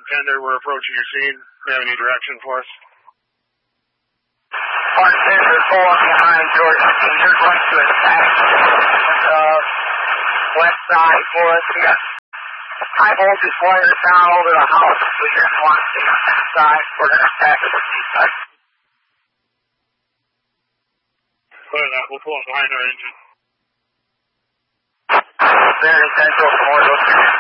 Tender, we're approaching your scene. Do you have any direction for us? Part Tender, pull up behind George. You're going to attack west side for us. We got high voltage wires down over the house. So you're going to want to stay on that side. We're going to attack the east side. We'll pull up behind our engine. Very central, more